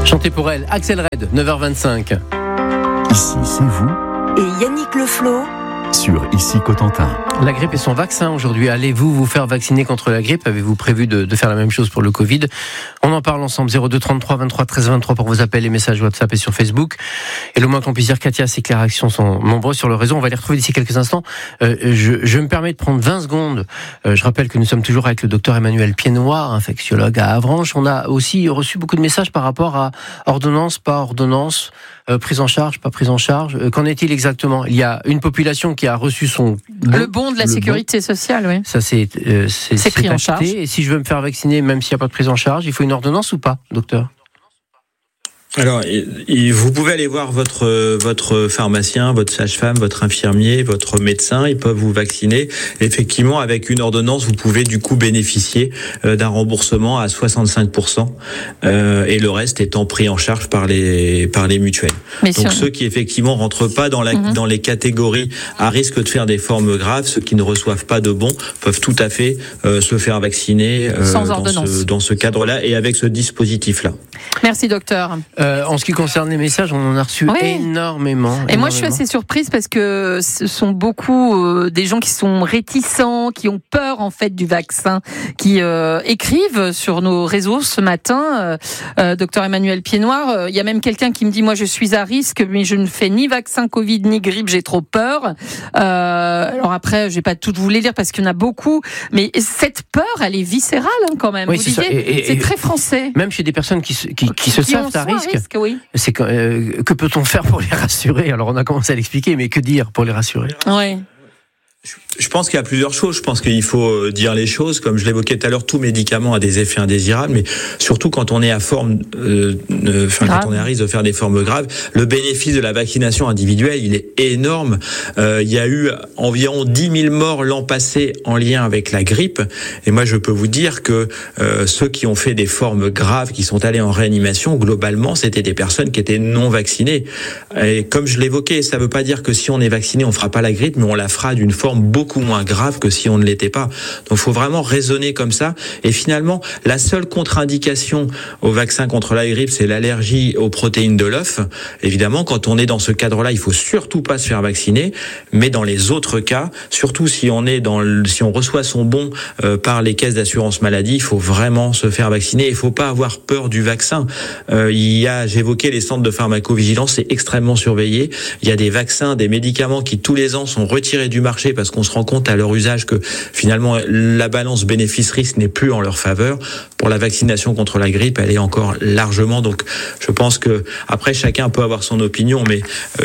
Chantez pour elle, Axel Red, 9h25. Ici, c'est vous Et Yannick Le Floch sur Ici Cotentin. La grippe et son vaccin aujourd'hui. Allez-vous vous faire vacciner contre la grippe ? Avez-vous prévu de faire la même chose pour le Covid ? On en parle ensemble. 02 33 23 13 23 pour vos appels et messages WhatsApp et sur Facebook. Et le moins qu'on puisse dire, Katia, c'est que les réactions sont nombreuses sur le réseau. On va les retrouver d'ici quelques instants. Je me permets de prendre 20 secondes. Je rappelle que nous sommes toujours avec le docteur Emmanuel Piednoir, infectiologue à Avranches. On a aussi reçu beaucoup de messages par rapport à ordonnance, pas ordonnance, prise en charge, pas prise en charge. Qu'en est-il exactement ? Il y a une population qui a reçu le bon de la sécurité sociale, oui. Ça, c'est pris en charge. Et si je veux me faire vacciner, même s'il n'y a pas de prise en charge, il faut une ordonnance ou pas, docteur ? Alors, vous pouvez aller voir votre pharmacien, votre sage-femme, votre infirmier, votre médecin. Ils peuvent vous vacciner. Effectivement, avec une ordonnance, vous pouvez du coup bénéficier d'un remboursement à 65%, et le reste étant pris en charge par les mutuelles. Mais donc ceux qui effectivement rentrent pas dans les catégories à risque de faire des formes graves, ceux qui ne reçoivent pas de bons, peuvent tout à fait se faire vacciner dans ce cadre-là et avec ce dispositif-là. Merci, docteur. En ce qui concerne les messages, on en a reçu énormément. Et moi, je suis assez surprise parce que ce sont beaucoup des gens qui sont réticents, qui ont peur en fait du vaccin, qui écrivent sur nos réseaux ce matin. Docteur Emmanuel Piednoir, il y a même quelqu'un qui me dit, moi, je suis à risque, mais je ne fais ni vaccin Covid ni grippe, j'ai trop peur. Alors après, je vais pas toutes vous les lire parce qu'il y en a beaucoup, mais cette peur, elle est viscérale quand même. Oui, vous disiez, c'est très français. Même chez des personnes qui se savent à risque. Oui. C'est que peut-on faire pour les rassurer ? Alors on a commencé à l'expliquer, mais que dire pour les rassurer ? Oui. Je pense qu'il y a plusieurs choses. Je pense qu'il faut dire les choses. Comme je l'évoquais tout à l'heure, tout médicament a des effets indésirables, mais surtout quand on est à quand on est à risque de faire des formes graves, le bénéfice de la vaccination individuelle, il est énorme. Il y a eu environ 10 000 morts l'an passé en lien avec la grippe. Et moi, je peux vous dire que ceux qui ont fait des formes graves, qui sont allés en réanimation, globalement, c'était des personnes qui étaient non vaccinées. Et comme je l'évoquais, ça veut pas dire que si on est vacciné, on fera pas la grippe, mais on la fera d'une forme beaucoup moins grave que si on ne l'était pas. Donc il faut vraiment raisonner comme ça. Et finalement, la seule contre-indication au vaccin contre la grippe, c'est l'allergie aux protéines de l'œuf. Évidemment, quand on est dans ce cadre-là, il faut surtout pas se faire vacciner. Mais dans les autres cas, surtout si on reçoit son bon par les caisses d'assurance maladie, il faut vraiment se faire vacciner. Il faut pas avoir peur du vaccin. J'évoquais les centres de pharmacovigilance, c'est extrêmement surveillé. Il y a des vaccins, des médicaments qui tous les ans sont retirés du marché parce qu'on se rend compte à leur usage que finalement la balance bénéfice-risque n'est plus en leur faveur. Pour la vaccination contre la grippe, elle est encore largement. Donc je pense que après chacun peut avoir son opinion, mais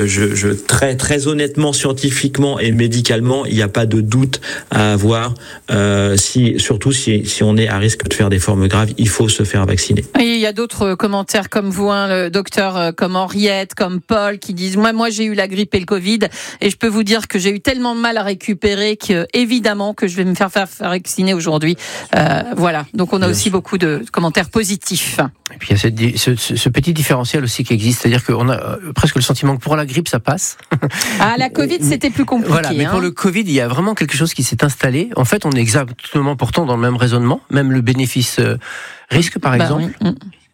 très honnêtement, scientifiquement et médicalement, il n'y a pas de doute à avoir. Surtout si on est à risque de faire des formes graves, il faut se faire vacciner. Et il y a d'autres commentaires comme vous, le docteur, comme Henriette, comme Paul, qui disent moi j'ai eu la grippe et le Covid, et je peux vous dire que j'ai eu tellement de mal à récupérer que évidemment que je vais me faire vacciner aujourd'hui. Voilà. Donc on a aussi beaucoup de commentaires positifs. Et puis il y a ce petit différentiel aussi qui existe, c'est-à-dire qu'on a presque le sentiment que pour la grippe ça passe. La Covid c'était plus compliqué. Voilà, mais pour le Covid il y a vraiment quelque chose qui s'est installé. En fait, on est exactement pourtant dans le même raisonnement, même le bénéfice risque par exemple. Oui.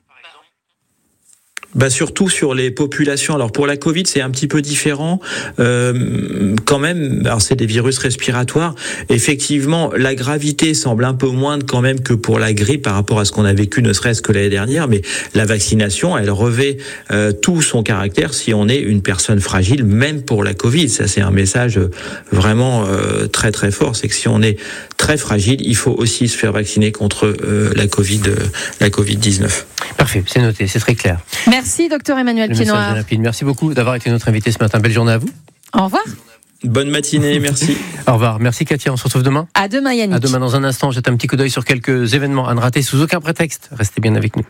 Surtout sur les populations. Alors pour la Covid, c'est un petit peu différent. Quand même, alors c'est des virus respiratoires. Effectivement, la gravité semble un peu moindre quand même que pour la grippe par rapport à ce qu'on a vécu ne serait-ce que l'année dernière. Mais la vaccination, elle revêt tout son caractère si on est une personne fragile, même pour la Covid. Ça, c'est un message vraiment très très fort. C'est que si on est très fragile, il faut aussi se faire vacciner contre la Covid-19. Parfait, c'est noté, c'est très clair. Merci, docteur Emmanuel Piednoir. Merci beaucoup d'avoir été notre invité ce matin. Belle journée à vous. Au revoir. Bonne matinée, merci. Au revoir. Merci Katia, on se retrouve demain. À demain Yannick. À demain dans un instant, jette un petit coup d'œil sur quelques événements à ne rater sous aucun prétexte. Restez bien avec nous.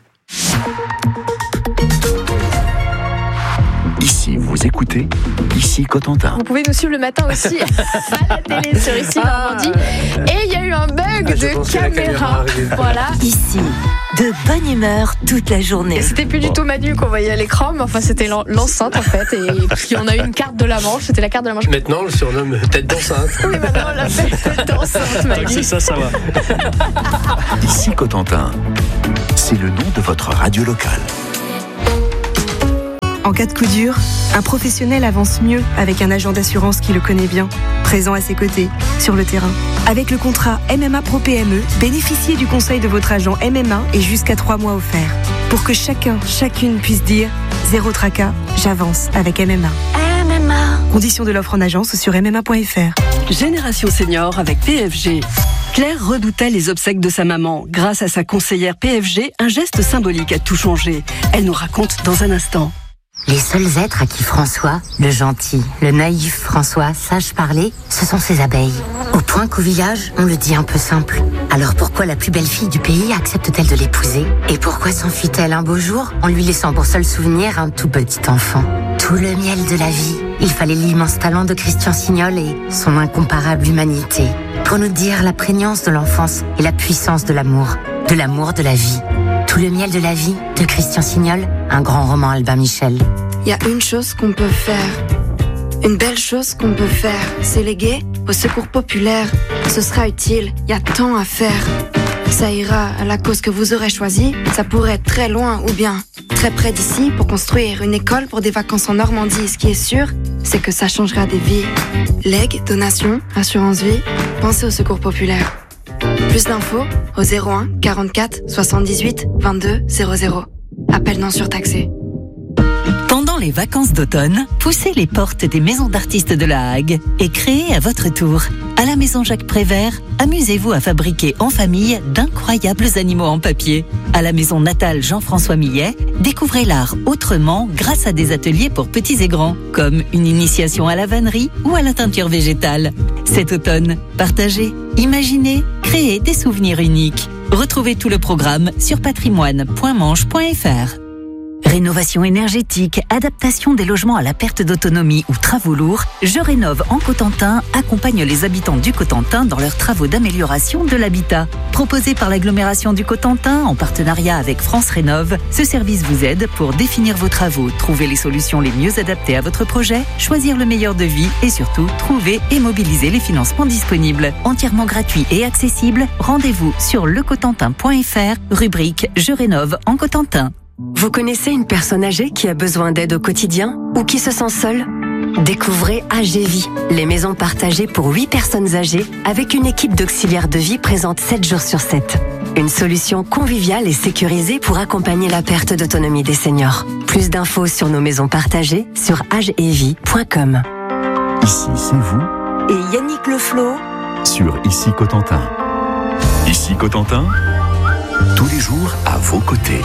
Ici, vous écoutez Ici Cotentin. Vous pouvez nous suivre le matin aussi à la télé sur Ici Normandie. Et il y a eu un bug de caméra. Voilà. Ici, de bonne humeur toute la journée. Et c'était plus du tout Manu qu'on voyait à l'écran, mais enfin c'était l'enceinte en fait. Et puis on a eu une carte de la Manche, c'était la carte de la Manche. Maintenant on le surnomme tête d'enceinte. Oui, maintenant on l'appelle tête d'enceinte, Manu. C'est ça va. Ici Cotentin, c'est le nom de votre radio locale. En cas de coup dur, un professionnel avance mieux avec un agent d'assurance qui le connaît bien, présent à ses côtés, sur le terrain. Avec le contrat MMA Pro PME, bénéficiez du conseil de votre agent MMA et jusqu'à 3 mois offerts. Pour que chacune puisse dire « Zéro tracas, j'avance avec MMA ». Conditions de l'offre en agence ou sur mma.fr. Génération Senior avec PFG. Claire redoutait les obsèques de sa maman. Grâce à sa conseillère PFG, un geste symbolique a tout changé. Elle nous raconte dans un instant. Les seuls êtres à qui François, le gentil, le naïf François, sache parler, ce sont ses abeilles. Au point qu'au village, on le dit un peu simple. Alors pourquoi la plus belle fille du pays accepte-t-elle de l'épouser ? Et pourquoi s'enfuit-elle un beau jour en lui laissant pour seul souvenir un tout petit enfant ? Tout le miel de la vie. Il fallait l'immense talent de Christian Signol et son incomparable humanité pour nous dire la prégnance de l'enfance et la puissance de l'amour de la vie. Tout le miel de la vie de Christian Signol, un grand roman Albin Michel. Il y a une chose qu'on peut faire, une belle chose qu'on peut faire, c'est léguer au secours populaire. Ce sera utile, il y a tant à faire. Ça ira à la cause que vous aurez choisie, ça pourrait être très loin ou bien très près d'ici pour construire une école pour des vacances en Normandie. Ce qui est sûr, c'est que ça changera des vies. Legs, donations, assurance vie, pensez au secours populaire. Plus d'infos au 01 44 78 22 00. Appel non surtaxé. Pendant les vacances d'automne, poussez les portes des maisons d'artistes de La Hague et créez à votre tour. À la maison Jacques Prévert, amusez-vous à fabriquer en famille d'incroyables animaux en papier. À la maison natale Jean-François Millet, découvrez l'art autrement grâce à des ateliers pour petits et grands, comme une initiation à la vannerie ou à la teinture végétale. Cet automne, partagez, imaginez, créez des souvenirs uniques. Retrouvez tout le programme sur patrimoine.manche.fr. Rénovation énergétique, adaptation des logements à la perte d'autonomie ou travaux lourds, Je Rénove en Cotentin accompagne les habitants du Cotentin dans leurs travaux d'amélioration de l'habitat. Proposé par l'agglomération du Cotentin en partenariat avec France Rénove, ce service vous aide pour définir vos travaux, trouver les solutions les mieux adaptées à votre projet, choisir le meilleur devis et surtout trouver et mobiliser les financements disponibles. Entièrement gratuit et accessible, rendez-vous sur lecotentin.fr, rubrique Je Rénove en Cotentin. Vous connaissez une personne âgée qui a besoin d'aide au quotidien ou qui se sent seule ? Découvrez AGVie, les maisons partagées pour 8 personnes âgées avec une équipe d'auxiliaires de vie présente 7 jours sur 7. Une solution conviviale et sécurisée pour accompagner la perte d'autonomie des seniors. Plus d'infos sur nos maisons partagées sur agevie.com. Ici, c'est vous. Et Yannick Leflot Sur Ici Cotentin. Ici Cotentin, tous les jours à vos côtés.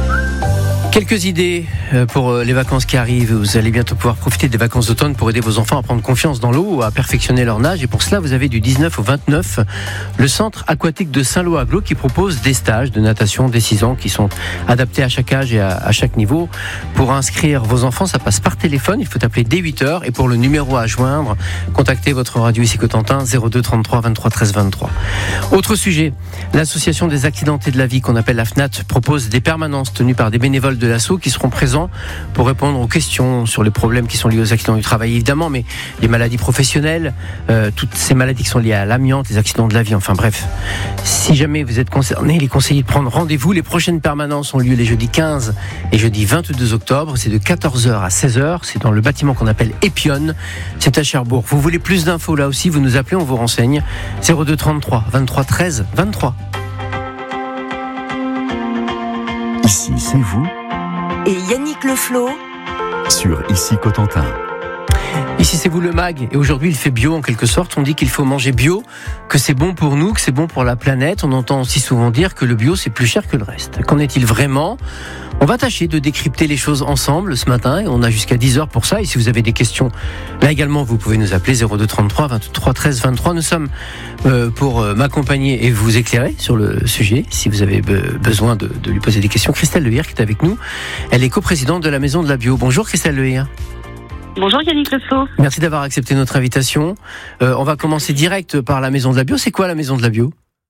Quelques idées pour les vacances qui arrivent. Vous allez bientôt pouvoir profiter des vacances d'automne pour aider vos enfants à prendre confiance dans l'eau, à perfectionner leur nage. Et pour cela, vous avez du 19 au 29 le centre aquatique de Saint-Lô-Aglo qui propose des stages de natation dès 6 ans qui sont adaptés à chaque âge et à chaque niveau. Pour inscrire vos enfants, ça passe par téléphone. Il faut appeler dès 8h. Et pour le numéro à joindre, contactez votre radio ici Cotentin 02 33 23 13 23. Autre sujet, l'association des accidentés de la vie qu'on appelle la FNAT propose des permanences tenues par des bénévoles de l'ASSO qui seront présents pour répondre aux questions sur les problèmes qui sont liés aux accidents du travail évidemment, mais les maladies professionnelles, toutes ces maladies qui sont liées à l'amiante, les accidents de la vie, enfin bref. Si jamais vous êtes concerné, il est conseillé de prendre rendez-vous. Les prochaines permanences ont lieu les jeudis 15 et jeudi 22 octobre. C'est de 14h à 16h. C'est dans le bâtiment qu'on appelle Épion. C'est à Cherbourg. Vous voulez plus d'infos là aussi, vous nous appelez, on vous renseigne. 02 33 23 13 23. Ici, c'est vous. et Yannick Leflot Sur Ici Cotentin. Ici c'est vous le mag, et aujourd'hui il fait bio en quelque sorte. On dit qu'il faut manger bio, que c'est bon pour nous, que c'est bon pour la planète. On entend aussi souvent dire que le bio c'est plus cher que le reste. Qu'en est-il vraiment ? On va tâcher de décrypter les choses ensemble ce matin, et on a jusqu'à 10h pour ça. Et si vous avez des questions, là également vous pouvez nous appeler 02 33 23 13 23. Nous sommes pour m'accompagner et vous éclairer sur le sujet, si vous avez besoin de lui poser des questions. Christelle Lehir qui est avec nous, elle est coprésidente de la Maison de la Bio. Bonjour Christelle Lehir. Bonjour Yannick Leflot. Merci d'avoir accepté notre invitation. On va commencer direct par la Maison de la Bio. C'est quoi la Maison de la Bio ?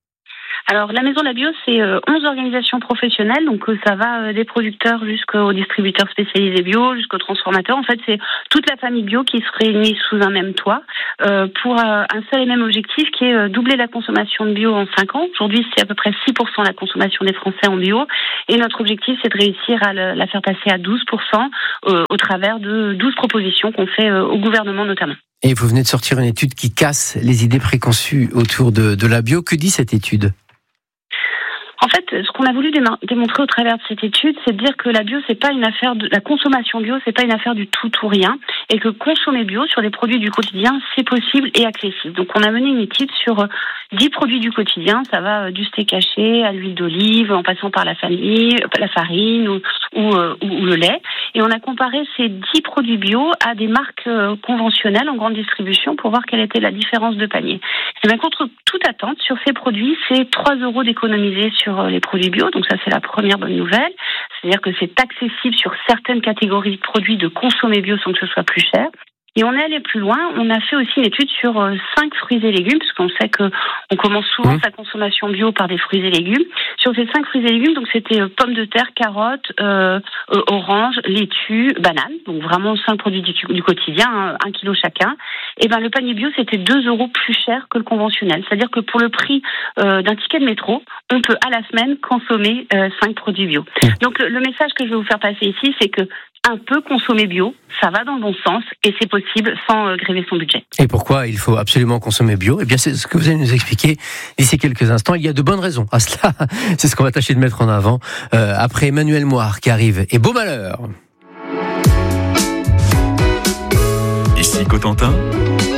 Alors, la Maison de la Bio, c'est 11 organisations professionnelles, donc ça va des producteurs jusqu'aux distributeurs spécialisés bio, jusqu'aux transformateurs. En fait, c'est toute la famille bio qui se réunit sous un même toit pour un seul et même objectif qui est doubler la consommation de bio en 5 ans. Aujourd'hui, c'est à peu près 6% la consommation des Français en bio. Et notre objectif, c'est de réussir à la faire passer à 12% au travers de 12 propositions qu'on fait au gouvernement notamment. Et vous venez de sortir une étude qui casse les idées préconçues autour de la bio. Que dit cette étude ? En fait, ce qu'on a voulu démontrer au travers de cette étude, c'est de dire que la bio, c'est pas une affaire la consommation bio, c'est pas une affaire du tout ou rien, et que consommer bio sur les produits du quotidien, c'est possible et accessible. Donc, on a mené une étude sur 10 produits du quotidien. Ça va du steak haché à l'huile d'olive, en passant par la farine ou le lait. Et on a comparé ces 10 produits bio à des marques conventionnelles en grande distribution pour voir quelle était la différence de panier. Et bien, contre toute attente, sur ces produits, c'est 3 € d'économiser sur les produits bio. Donc ça, c'est la première bonne nouvelle. C'est-à-dire que c'est accessible sur certaines catégories de produits de consommer bio sans que ce soit plus cher. Et on est allé plus loin, on a fait aussi une étude sur 5 fruits et légumes, parce qu'on sait qu'on commence souvent sa consommation bio par des fruits et légumes. Sur ces 5 fruits et légumes, donc c'était pommes de terre, carottes, oranges, laitue, bananes, donc vraiment 5 produits du quotidien, 1 kilo chacun. Et ben le panier bio, c'était 2 € plus cher que le conventionnel. C'est-à-dire que pour le prix d'un ticket de métro, on peut à la semaine consommer 5 produits bio. Donc le message que je vais vous faire passer ici, c'est que un peu consommer bio, ça va dans le bon sens et c'est possible sans gréver son budget. Et pourquoi il faut absolument consommer bio ? Eh bien, c'est ce que vous allez nous expliquer d'ici quelques instants. Il y a de bonnes raisons à cela. C'est ce qu'on va tâcher de mettre en avant après Emmanuel Moire qui arrive. Et beau malheur ! Ici Cotentin,